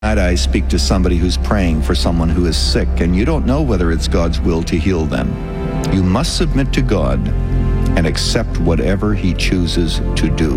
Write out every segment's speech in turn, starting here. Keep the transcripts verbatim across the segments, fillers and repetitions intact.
I speak to somebody who's praying for someone who is sick, and you don't know whether it's God's will to heal them. You must submit to God and accept whatever He chooses to do.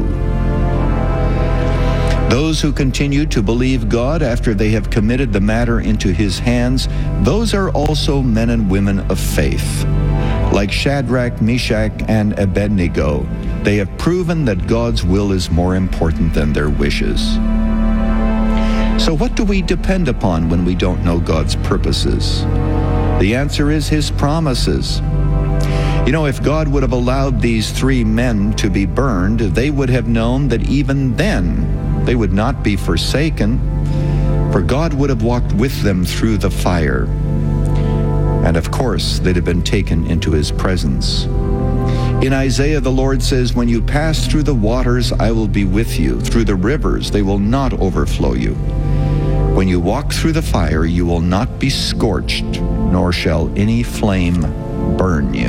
Those who continue to believe God after they have committed the matter into His hands, those are also men and women of faith. Like Shadrach, Meshach, and Abednego, they have proven that God's will is more important than their wishes. So what do we depend upon when we don't know God's purposes? The answer is His promises. You know, if God would have allowed these three men to be burned, they would have known that even then they would not be forsaken, for God would have walked with them through the fire. And of course, they'd have been taken into His presence. In Isaiah, the Lord says, "When you pass through the waters, I will be with you. Through the rivers, they will not overflow you. When you walk through the fire, you will not be scorched, nor shall any flame burn you."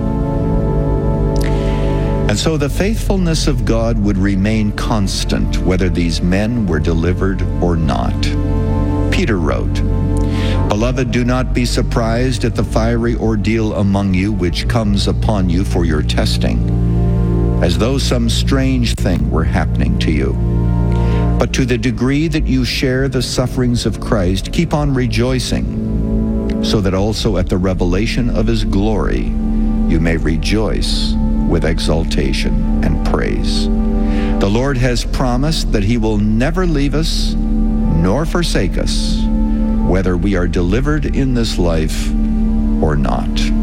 And so the faithfulness of God would remain constant, whether these men were delivered or not. Peter wrote, "Beloved, do not be surprised at the fiery ordeal among you which comes upon you for your testing, as though some strange thing were happening to you. But to the degree that you share the sufferings of Christ, keep on rejoicing, so that also at the revelation of His glory you may rejoice with exultation and praise. The Lord has promised that He will never leave us nor forsake us, whether we are delivered in this life or not."